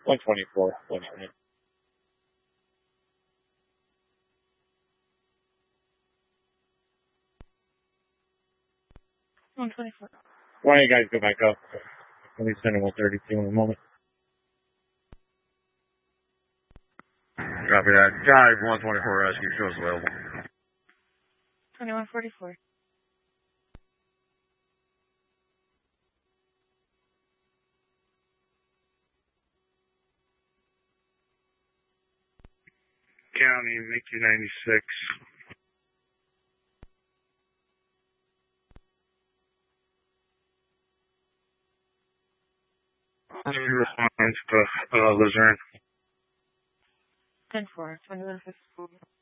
124. 120. Why don't you guys go back up? Let me send in 132 in a moment. Copy that. Guide 124 rescue shows available. 2144. County, Mickey 96. Response to Luzerne. 10-4, 2154.